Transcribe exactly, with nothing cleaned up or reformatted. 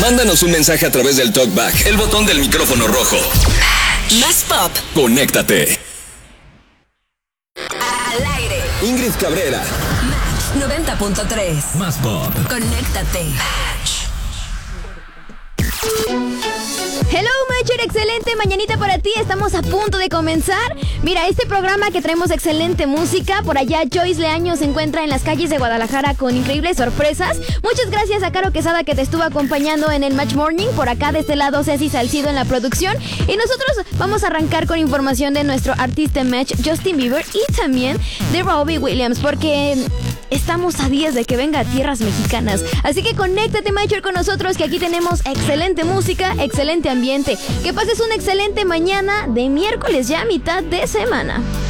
Mándanos un mensaje a través del TalkBack, el botón del micrófono rojo. Más pop. Conéctate. Al aire. Ingrid Cabrera. Match noventa punto tres. Más pop. Conéctate. Hello, Matcher, excelente mañanita para ti. Estamos a punto de comenzar. Mira, este programa que traemos excelente música. Por allá Joyce Leaño se encuentra en las calles de Guadalajara con increíbles sorpresas. Muchas gracias a Caro Quesada que te estuvo acompañando en el Match Morning. Por acá de este lado Ceci Salcido en la producción. Y nosotros vamos a arrancar con información de nuestro artista Match, Justin Bieber, y también de Robbie Williams, porque estamos a días de que venga a tierras mexicanas. Así que conéctate, Matcher, con nosotros, que aquí tenemos excelente música, excelente ambiente. Que pases una excelente mañana de miércoles, ya mitad de semana.